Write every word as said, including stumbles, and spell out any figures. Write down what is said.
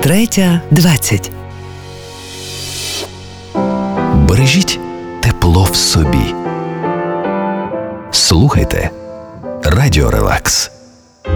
третя двадцять. Бережіть тепло в собі. Слухайте Радіо Релакс.